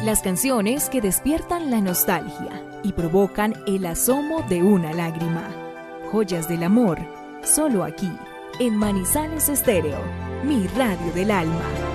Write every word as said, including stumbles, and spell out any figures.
Las canciones que despiertan la nostalgia y provocan el asomo de una lágrima. Joyas del amor, solo aquí, en Manizales Estéreo, mi radio del alma.